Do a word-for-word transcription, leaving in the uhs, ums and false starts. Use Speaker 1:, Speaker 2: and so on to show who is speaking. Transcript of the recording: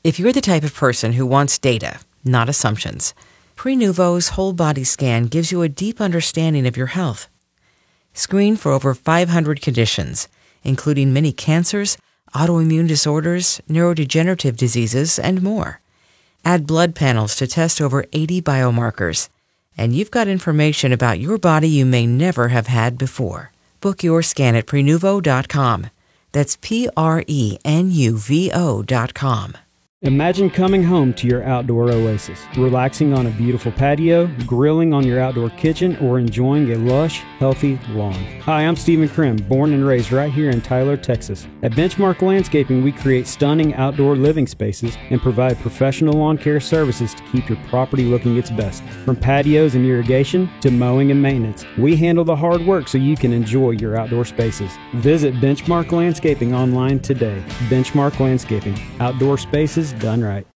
Speaker 1: If you're the type of person who wants data, not assumptions, Prenuvo's whole body scan gives you a deep understanding of your health. Screen for over five hundred conditions, including many cancers, autoimmune disorders, neurodegenerative diseases, and more. Add blood panels to test over eighty biomarkers, and you've got information about your body you may never have had before. Book your scan at Prenuvo dot com. That's P R E N U V O dot com.
Speaker 2: Imagine coming home to your outdoor oasis, relaxing on a beautiful patio, grilling on your outdoor kitchen, or enjoying a lush, healthy lawn. Hi, I'm Stephen Krim, born and raised right here in Tyler, Texas. At Benchmark Landscaping, we create stunning outdoor living spaces and provide professional lawn care services to keep your property looking its best. From patios and irrigation to mowing and maintenance, we handle the hard work so you can enjoy your outdoor spaces. Visit Benchmark Landscaping online today. Benchmark Landscaping, outdoor spaces done right.